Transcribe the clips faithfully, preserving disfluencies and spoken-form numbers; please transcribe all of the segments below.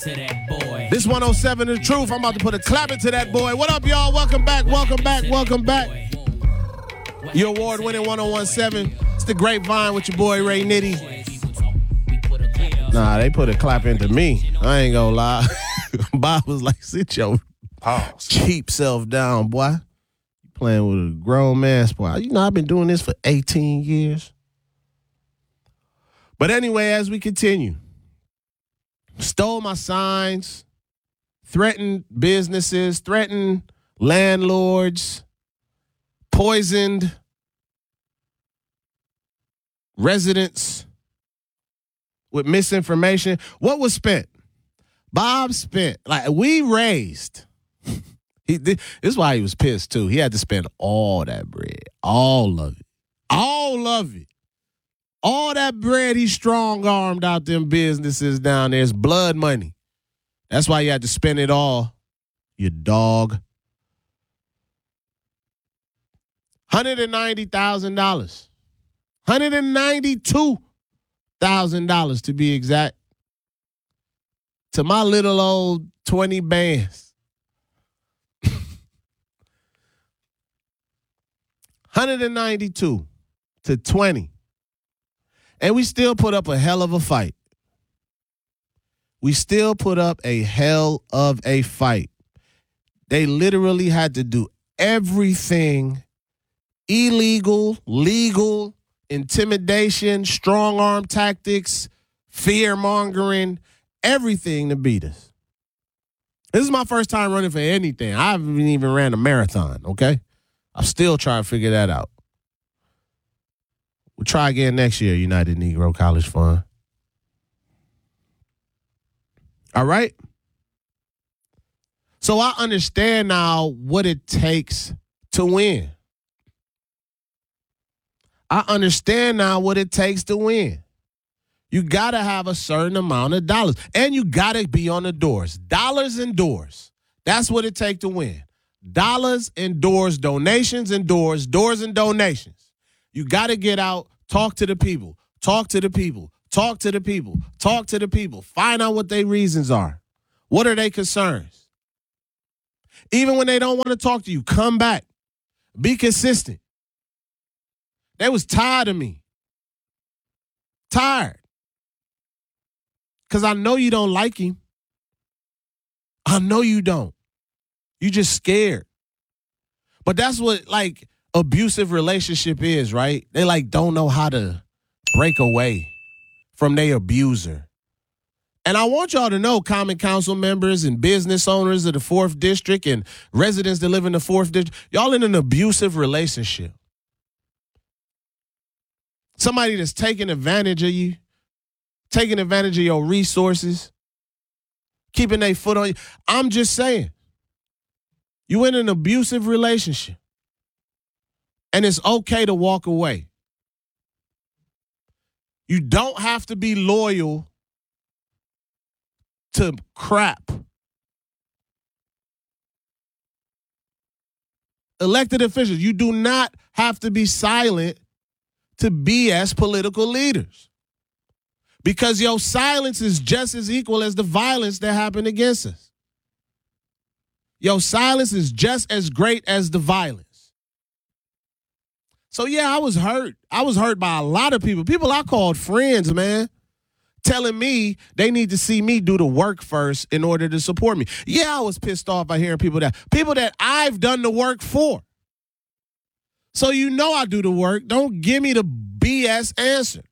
This one oh seven The Truth. I'm about to put a clap into that boy. What up, y'all? Welcome back, welcome back, welcome back. Your award-winning one oh one seven. It's the Grapevine with your boy Ray Nitty. Nah, they put a clap into me. I ain't gonna lie. Bob was like, sit your Pause. cheap self down, boy. You playing with a grown man, boy. You know, I've been doing this for eighteen years. But anyway, as we continue, stole my signs, threatened businesses, threatened landlords, poisoned residents with misinformation. What was spent? Bob spent, like we raised. he This is why he was pissed too. He had to spend all that bread, all of it, all of it. All that bread he strong-armed out them businesses down there is blood money. That's why you had to spend it all, you dog. one hundred ninety thousand dollars. one hundred ninety-two thousand dollars to be exact. To my little old twenty bands. one hundred ninety-two to twenty. And we still put up a hell of a fight. We still put up a hell of a fight. They literally had to do everything illegal, legal, intimidation, strong arm tactics, fear mongering, everything to beat us. This is my first time running for anything. I haven't even ran a marathon, okay? I'm still trying to figure that out. We'll try again next year, United Negro College Fund. All right? So I understand now what it takes to win. I understand now what it takes to win. You got to have a certain amount of dollars. And you got to be on the doors. Dollars and doors. That's what it takes to win. Dollars and doors, donations and doors, doors and donations. You got to get out, talk to the people, talk to the people, talk to the people, talk to the people. Find out what their reasons are. What are their concerns? Even when they don't want to talk to you, come back. Be consistent. They was tired of me. Tired. Because I know you don't like him. I know you don't. You just scared. But that's what, like, abusive relationship is, right? They like don't know how to break away from their abuser. And I want y'all to know, Common Council members and business owners of the fourth District and residents that live in the fourth District, y'all in an abusive relationship. Somebody that's taking advantage of you, taking advantage of your resources, keeping their foot on you. I'm just saying, you in an abusive relationship. And it's okay to walk away. You don't have to be loyal to crap. Elected officials, you do not have to be silent to B S political leaders. Because your silence is just as equal as the violence that happened against us. Your silence is just as great as the violence. So, yeah, I was hurt. I was hurt by a lot of people. People I called friends, man, telling me they need to see me do the work first in order to support me. Yeah, I was pissed off by hearing people that, people that I've done the work for. So you know I do the work. Don't give me the B S answer.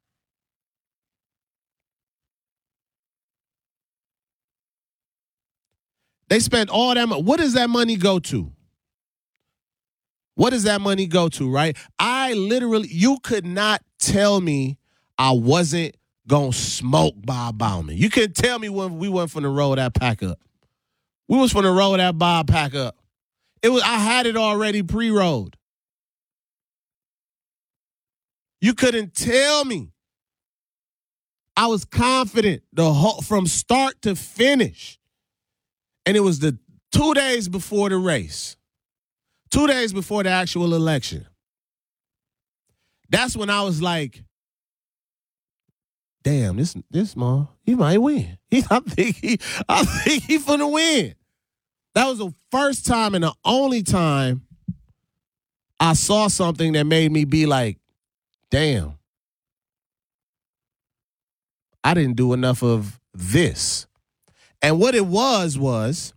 They spent all that money. What does that money go to? What does that money go to, right? I literally, you could not tell me I wasn't going to smoke Bob Bauman. You couldn't tell me when we went from the roll that pack up. We was from the roll that Bob pack up. It was, I had it already pre-rolled. You couldn't tell me. I was confident the whole, from start to finish. And it was the two days before the race. Two days before the actual election. That's when I was like, damn, this this small, he might win. He, I think he, I think he finna win. That was the first time and the only time I saw something that made me be like, damn, I didn't do enough of this. And what it was was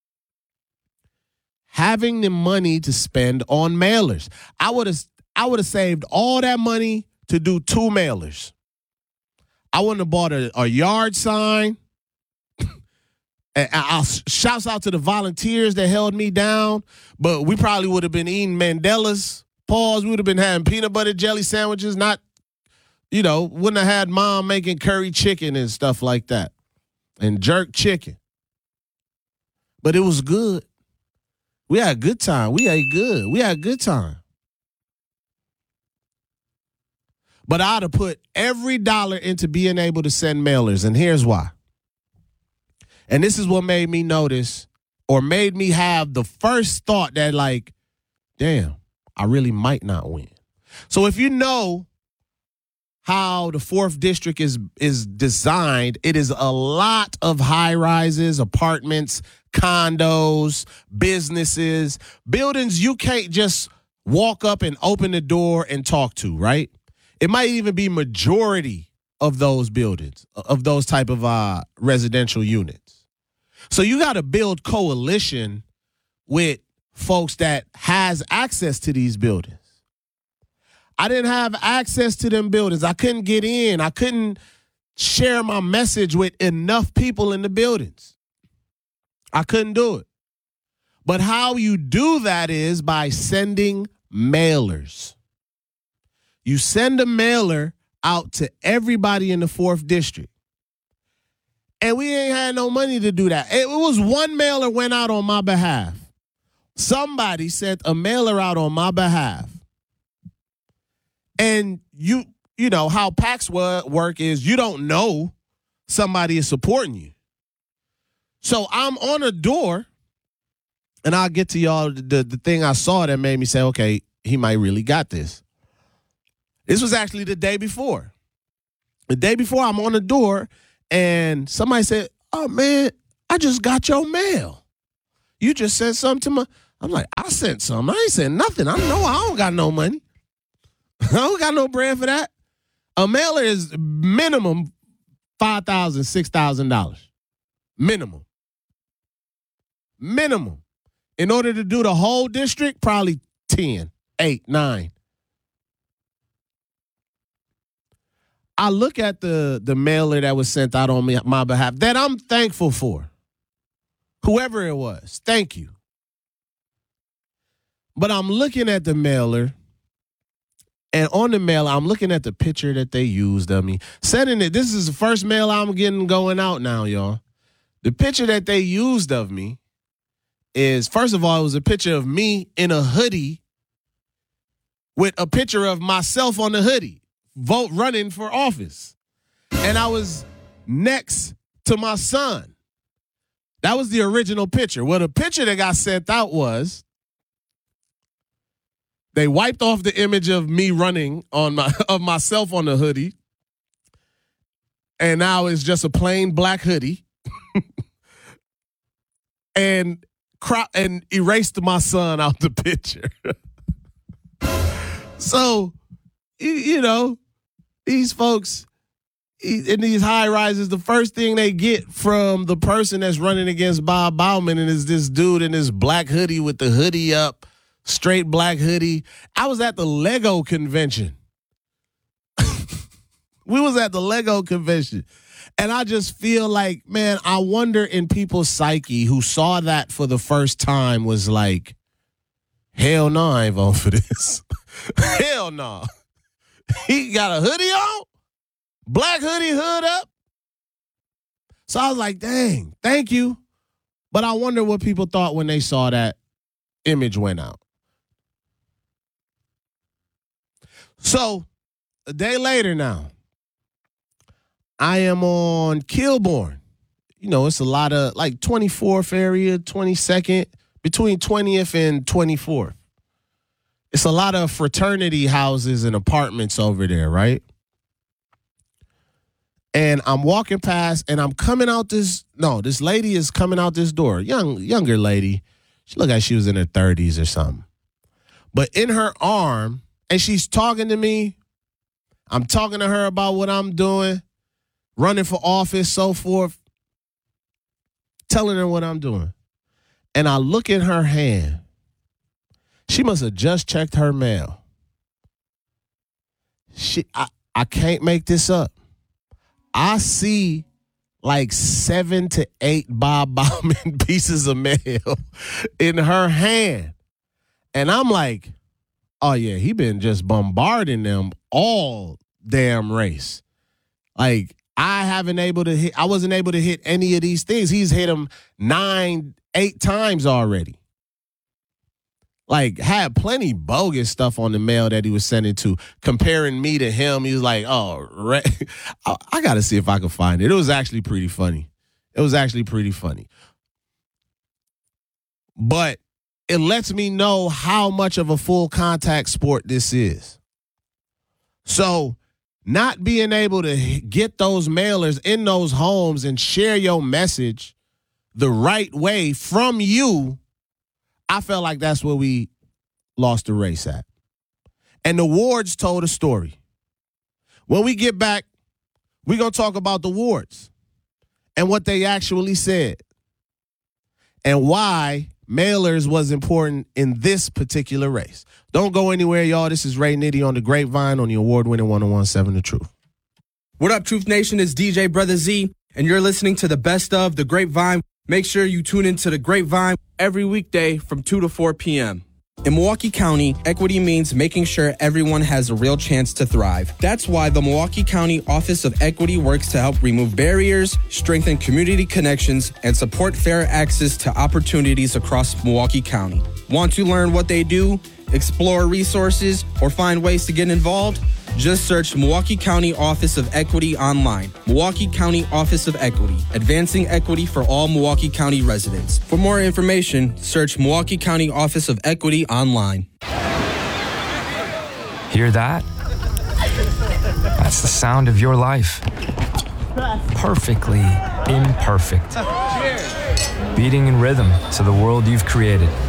having the money to spend on mailers. I would have I would have saved all that money to do two mailers. I wouldn't have bought a, a yard sign. And I'll shouts out to the volunteers that held me down, but we probably would have been eating Mandela's. Pause. We would have been having peanut butter jelly sandwiches, not, you know, wouldn't have had mom making curry chicken and stuff like that and jerk chicken. But it was good. We had a good time. We ate good. We had a good time. But I'd have put every dollar into being able to send mailers, and here's why. And this is what made me notice or made me have the first thought that, like, damn, I really might not win. So if you know how the fourth District is is designed, it is a lot of high-rises, apartments, condos, businesses, buildings you can't just walk up and open the door and talk to, right? It might even be majority of those buildings, of those type of uh, residential units. So you got to build coalition with folks that has access to these buildings. I didn't have access to them buildings. I couldn't get in. I couldn't share my message with enough people in the buildings. I couldn't do it. But how you do that is by sending mailers. You send a mailer out to everybody in the fourth District. And we ain't had no money to do that. It was one mailer went out on my behalf. Somebody sent a mailer out on my behalf. And you, you know, how PACs work is you don't know somebody is supporting you. So I'm on a door, and I'll get to y'all the, the thing I saw that made me say, okay, he might really got this. This was actually the day before. The day before, I'm on the door, and somebody said, oh, man, I just got your mail. You just sent something to my... I'm like, I sent something. I ain't sent nothing. I know I don't got no money. I don't got no bread for that. A mailer is minimum five thousand dollars, six thousand dollars. Minimum. Minimum. In order to do the whole district, probably ten, eight, nine. I look at the, the mailer that was sent out on me, my behalf that I'm thankful for. Whoever it was, thank you. But I'm looking at the mailer, and on the mail, I'm looking at the picture that they used of me. Sending it, this is the first mail I'm getting going out now, y'all. The picture that they used of me is, first of all, it was a picture of me in a hoodie with a picture of myself on the hoodie, vote running for office. And I was next to my son. That was the original picture. Well, the picture that got sent out was they wiped off the image of me running on my of myself on the hoodie. And now it's just a plain black hoodie. and cro- and erased my son out the picture. So, you, you know, these folks in these high rises, the first thing they get from the person that's running against Bob Bauman and is this dude in this black hoodie with the hoodie up, straight black hoodie. I was at the Lego convention. We was at the Lego convention. And I just feel like, man, I wonder in people's psyche who saw that for the first time was like, hell no, I ain't voting for this. Hell no. He got a hoodie on, black hoodie, hood up. So I was like, dang, thank you. But I wonder what people thought when they saw that image went out. So a day later now, I am on Kilbourne. You know, it's a lot of like twenty-fourth area, twenty-second, between twentieth and twenty-fourth. It's a lot of fraternity houses and apartments over there, right? And I'm walking past, and I'm coming out this, no, this lady is coming out this door, young, younger lady. She looked like she was in her thirties or something. But in her arm, and she's talking to me. I'm talking to her about what I'm doing, running for office, so forth, telling her what I'm doing. And I look in her hand. She must have just checked her mail. She, I, I can't make this up. I see like seven to eight Bob Bauman pieces of mail in her hand. And I'm like, oh, yeah, he been just bombarding them all damn race. Like, I haven't able to hit, I wasn't able to hit any of these things. He's hit them nine, eight times already. Like, had plenty bogus stuff on the mail that he was sending to, comparing me to him. He was like, oh, right. I, I got to see if I can find it. It was actually pretty funny. It was actually pretty funny. But it lets me know how much of a full contact sport this is. So not being able to get those mailers in those homes and share your message the right way from you, I felt like that's where we lost the race at. And the wards told a story. When we get back, we're going to talk about the wards and what they actually said and why mailers was important in this particular race. Don't go anywhere, y'all. This is Ray Nitty on the Grapevine on the award-winning one oh one point seven The Truth. What up, Truth Nation? It's D J Brother Z, and you're listening to the best of the Grapevine. Make sure you tune into the Grapevine every weekday from two to four p.m. In Milwaukee County, equity means making sure everyone has a real chance to thrive. That's why the Milwaukee County Office of Equity works to help remove barriers, strengthen community connections, and support fair access to opportunities across Milwaukee County. Want to learn what they do, explore resources, or find ways to get involved? Just search Milwaukee County Office of Equity online. Milwaukee County Office of Equity, advancing equity for all Milwaukee County residents. For more information, search Milwaukee County Office of Equity online. Hear that? That's the sound of your life. Perfectly imperfect. Beating in rhythm to the world you've created.